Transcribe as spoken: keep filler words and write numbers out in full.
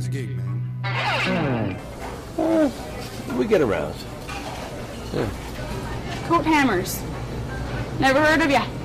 next gig, man? Uh, we get around. Yeah. Coat Hammers. Never heard of ya.